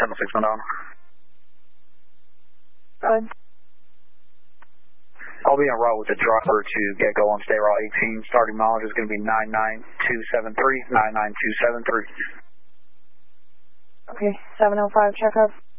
Cardinal 6 down. Good. I'll be en route with the driver to get going on State Route 18. Starting mileage is going to be 99273, 99273. Okay, 705, check up.